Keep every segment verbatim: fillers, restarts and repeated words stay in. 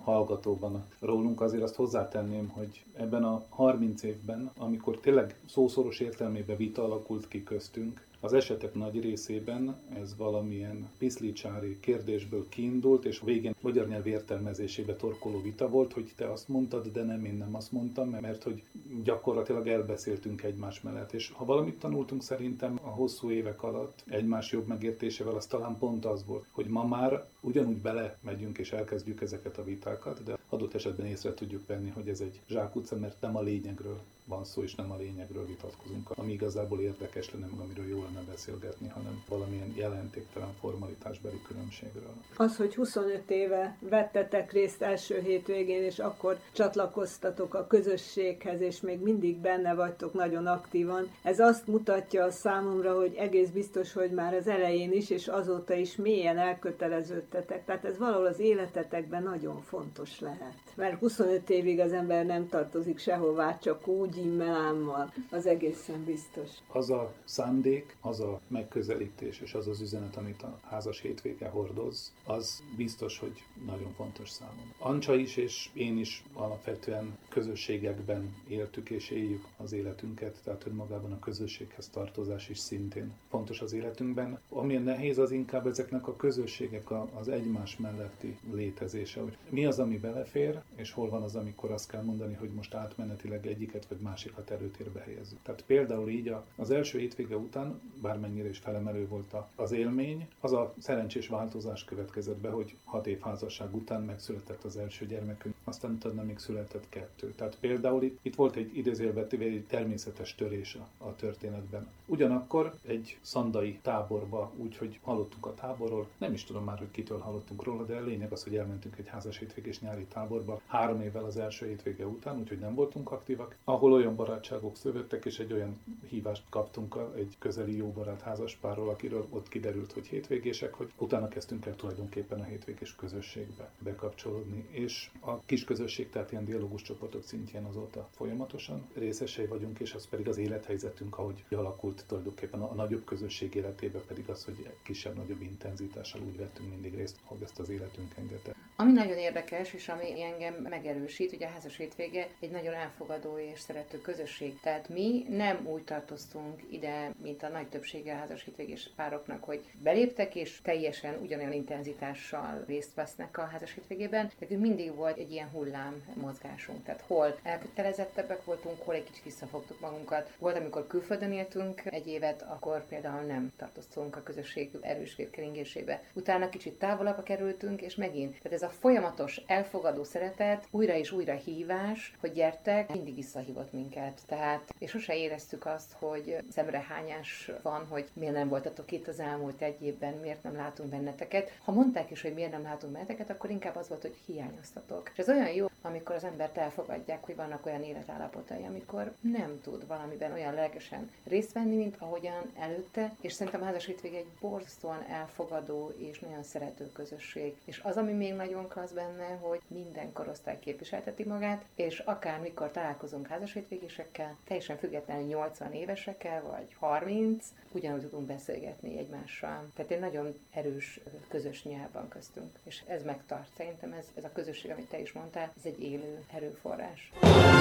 hallgatóban rólunk, azért azt hozzátenném, hogy ebben a harminc évben, amikor tényleg szószoros értelmében vita alakult ki köztünk, az esetek nagy részében ez valamilyen piszlicsári kérdésből kiindult, és végén magyar nyelv értelmezésébe torkoló vita volt, hogy te azt mondtad, de nem, én nem azt mondtam, mert hogy gyakorlatilag elbeszéltünk egymás mellett. És ha valamit tanultunk szerintem a hosszú évek alatt egymás jobb megértésével, az talán pont az volt, hogy ma már ugyanúgy belemegyünk és elkezdjük ezeket a vitákat, de adott esetben észre tudjuk venni, hogy ez egy zsákutca, mert nem a lényegről van szó, és nem a lényegről vitatkozunk, ami igazából érdekes lenne, meg amiről jó lenne beszélgetni, hanem valamilyen jelentéktelen formalitásbeli különbségről. Az, hogy huszonöt éve vettetek részt első hétvégén, és akkor csatlakoztatok a közösséghez, és még mindig benne vagytok nagyon aktívan, ez azt mutatja a számomra, hogy egész biztos, hogy már az elején is, és azóta is mélyen elköteleződtetek. Tehát ez valahol az életetekben nagyon fontos lehet. Mert huszonöt évig az ember nem tartozik sehová, csak úgy, immelámmal. Az egészen biztos. Az a szándék, az a megközelítés, és az az üzenet, amit a házas hétvége hordoz, az biztos, hogy nagyon fontos számomra. Ancsa is, és én is alapvetően közösségekben éltük és éljük az életünket, tehát önmagában a közösséghez tartozás is szintén fontos az életünkben. Amilyen nehéz, az inkább ezeknek a közösségek az egymás melletti létezése, hogy mi az, ami belefér, és hol van az, amikor azt kell mondani, hogy most átmenetileg egyiket vagy másikat előtérbe helyezzük. Tehát például így az első hétvége után, bármennyire is felemelő volt az élmény, az a szerencsés változás következett be, hogy hat év házasság után megszületett az első gyermekünk, aztán utána még született kettő. Tehát például itt, itt volt egy idézőjelben egy természetes törés a, a történetben. Ugyanakkor egy szandai táborba, úgyhogy hallottunk a táborról, nem is tudom már, hogy kitől hallottunk róla, de a lényeg az, hogy elmentünk egy házas hétvégés nyári táborba három évvel az első hétvége után, úgyhogy nem voltunk aktívak, ahol olyan barátságok szövődtek, és egy olyan hívást kaptunk egy közeli jó barát házaspárról, akiről ott kiderült, hogy hétvégések, hogy utána kezdtünk el tulajdonképpen a hétvégés közösségbe bekapcsolódni, és a kis közösség, tehát ilyen dialógus csoportok szintjén azóta folyamatosan részesei vagyunk, és az pedig az élethelyzetünk, ahogy alakult tulajdonképpen a, a nagyobb közösség életében pedig az, hogy kisebb-nagyobb intenzitással úgy vettünk mindig részt, hogy ezt az életünk engedte. Ami nagyon érdekes, és ami engem megerősít, hogy a házas hétvége egy nagyon elfogadó és szerető közösség. Tehát mi nem úgy tartoztunk ide, mint a nagy többsége a házas hétvégés pároknak, hogy beléptek és teljesen ugyanolyan intenzitással részt vesznek a házas hétvégében. Nekünk mindig volt egy ilyen hullám mozgásunk. Tehát hol elkötelezettebbek voltunk, hol egy kicsit visszafogtuk magunkat. Volt, amikor külföldön éltünk egy évet, akkor például nem tartoztunk a közösség erős vérkeringésébe. Utána kicsit távolabbra kerültünk, és megint. Tehát ez a folyamatos elfogadó szeretet, újra és újra hívás, hogy gyertek, mindig visszahívott minket. Tehát, és sose éreztük azt, hogy szemrehányás van, hogy miért nem voltatok itt az elmúlt egy évben, miért nem látunk benneteket. Ha mondták is, hogy miért nem látunk benneteket, akkor inkább az volt, hogy hiányoztatok. És ez olyan jó, amikor az embert elfogadják, hogy vannak olyan életállapotai, amikor nem tud valamiben olyan lelkesen részt venni, mint ahogyan előtte, és szerintem a házas hétvége egy borzasztóan elfogadó és nagyon szerető közösség. És az, ami még nagyon klassz benne, hogy minden korosztály képviselteti magát, és akármikor találkozunk házas hétvégésekkel, teljesen függetlenül nyolcvan évesekkel, vagy harminc, ugyanúgy tudunk beszélgetni egymással. Tehát egy nagyon erős közös nyelv van köztünk, és ez megtart. Szerintem ez, ez a közösség, amit te is mondtál, ez egy élő erőforrás.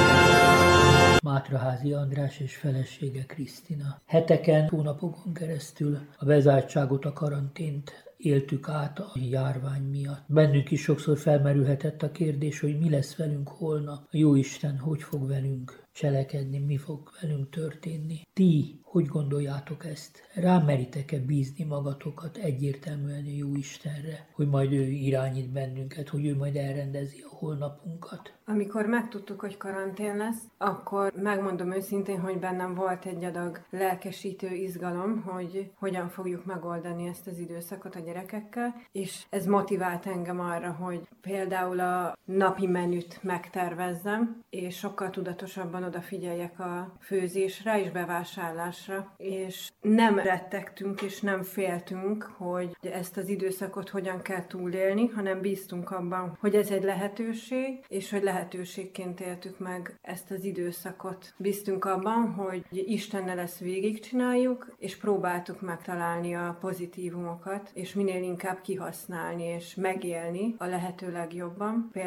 Mátraházi András és felesége Krisztina. Heteken, hónapokon keresztül a bezártságot, a karantént éltük át a járvány miatt. Bennünk is sokszor felmerülhetett a kérdés, hogy mi lesz velünk holnap. A Jóisten hogy fog velünk cselekedni, mi fog velünk történni. Ti hogy gondoljátok ezt? Rámeritek-e bízni magatokat egyértelműen a Jóistenre, hogy majd ő irányít bennünket, hogy ő majd elrendezi a holnapunkat? Amikor megtudtuk, hogy karantén lesz, akkor megmondom őszintén, hogy bennem volt egy adag lelkesítő izgalom, hogy hogyan fogjuk megoldani ezt az időszakot a gyerekekkel, és ez motivált engem arra, hogy például a napi menüt megtervezzem, és sokkal tudatosabban odafigyeljek a főzésre és bevásárlásra, és nem rettegtünk és nem féltünk, hogy ezt az időszakot hogyan kell túlélni, hanem bíztunk abban, hogy ez egy lehetőség, és hogy lehetőségként éltük meg ezt az időszakot. Bíztunk abban, hogy Istennel ezt végigcsináljuk, és próbáltuk megtalálni a pozitívumokat, és minél inkább kihasználni és megélni a lehető legjobban.